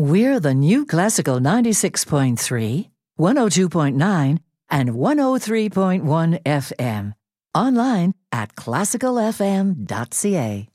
We're the new Classical 96.3, 102.9, and 103.1 FM. Online at classicalfm.ca.